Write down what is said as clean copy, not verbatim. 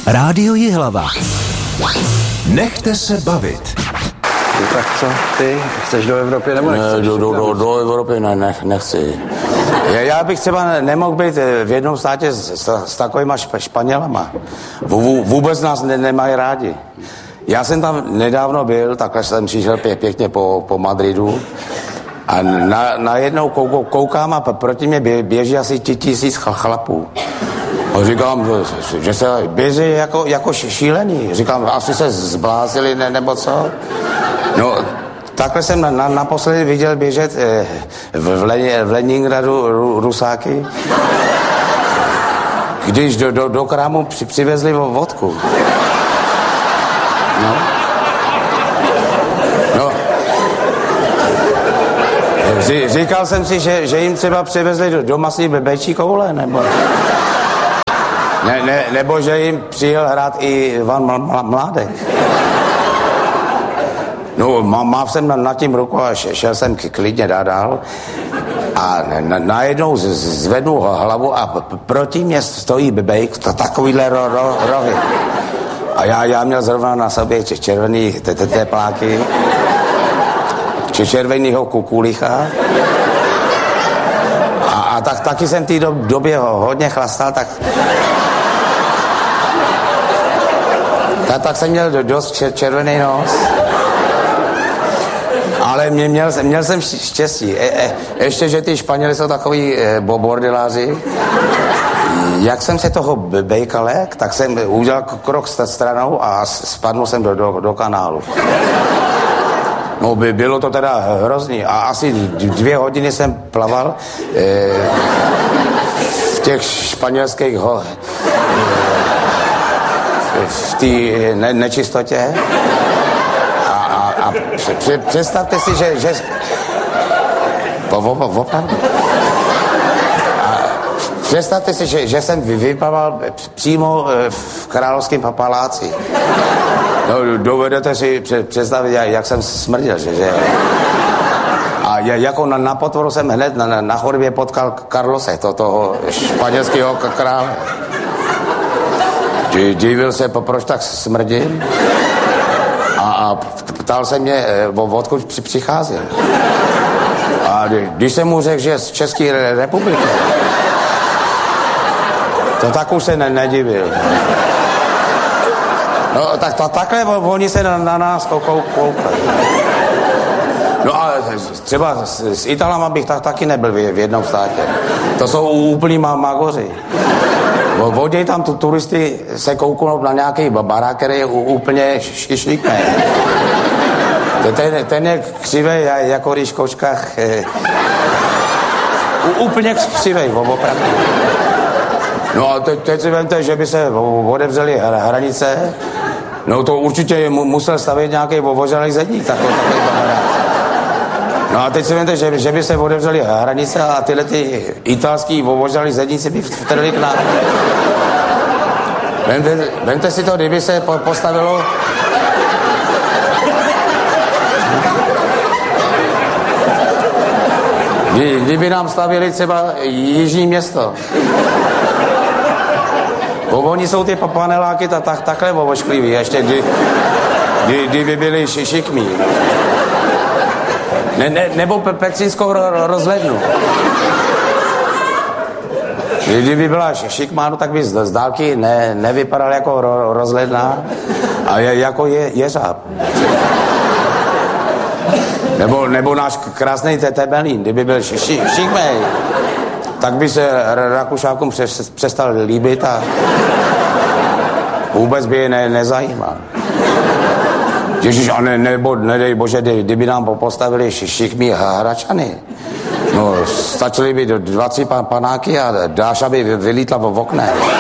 Rádio Jihlava. Nechte se bavit. Tak co, ty? Chceš do Evropy nebo nechceš? Do Evropy nechci. Já bych třeba nemohl být v jednom státě s takovýma Španělama. Vůbec nás nemají rádi. Já jsem tam nedávno byl, takhle jsem přišel pěkně po Madridu a najednou koukám a proti mě běží asi 1000 chlapů. A říkám, že se běží jako šílený. Říkám, asi se zblázili nebo co? No, takhle jsem naposledy viděl běžet v Leningradu Rusáky, když do krámu přivezli vodku. No. Říkal jsem si, že jim třeba přivezli do masní bečí koule, nebo že jim přijel hrát i Ivan Mládek. No, mám jsem nad tím ruku a šel jsem klidně dál a najednou zvednu hlavu a proti mě stojí bejk, takovýhle rohy. A já měl zrovna na sobě červený tepláky, červenýho kukulicha. A taky jsem v té době hodně chlastal, tak jsem měl dost červený nos. Ale měl jsem štěstí. Ještě, že ty Španěli jsou takový bordeláři. Jak jsem se toho bejka lek, tak jsem udělal krok stranou a spadnul jsem do kanálu. No, bylo to teda hrozný. A asi 2 hodiny jsem plaval v těch španělských v té nečistotě. A představte si, že opravdu. Představte si, že jsem vyplaval přímo v Královském paláci. No, dovedete si představit, jak jsem smrdil, že? A jako na potvoru jsem hned na chodbě potkal Carlose, toho španělského krále. Divil se, proč tak smrdím. A ptal se mě, odkud přicházel. A když jsem mu řekl, že je z České republiky, to tak už se nedivil. No, takhle oni se na nás koukali. No a třeba s Italama bych taky nebyl v jednom státě. To jsou úplní magoři. Voděj tam turisty se kouknou na nějaký barák, který je úplně šišlíkný. Ten je křivej, jako když v kočkách. Úplně křivej, opravdu. No a teď si vemte, že by se odevřely hranice, no to určitě musel stavět nějaký ovožalý zedník, takový barák. No a teď si vemte, že by se otevřely hranice a tyhle ty italský ovožalý zedníci by vtrhli k nám. Vemte si to, kdyby se postavilo kdyby nám stavili třeba jižní město. Oni jsou ty paneláky takhle ovošklivý, ještě kdyby byli šikmí. Nebo Petřínskou rozhlednu. Kdyby byla šikmá, tak by z dálky nevypadal jako rozhledna, a jako jeřáb. Nebo náš krásný Temelín, kdyby byl šikmej, tak by se Rakušákům přestal líbit a vůbec by je nezajímal. Ježiš, a nebo nedej bože, kdyby nám postavili šikmí Hračany, no stačily by 2-3 panáky a Dáša by vylítla v okne.